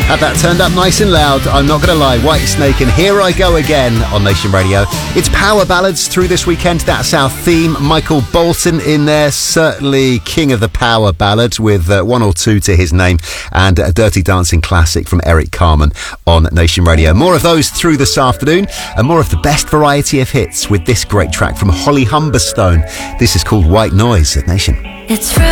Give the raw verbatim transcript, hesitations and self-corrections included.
Had that turned up nice and loud, I'm not going to lie. White Snake and Here I Go Again on Nation Radio. It's power ballads through this weekend. That's our theme. Michael Bolton in there, certainly king of the power ballad, with uh, one or two to his name, and a Dirty Dancing classic from Eric Carmen on Nation Radio. More of those through this afternoon, and more of the best variety of hits with this great track from Holly Humberstone. This is called White Noise at Nation. It's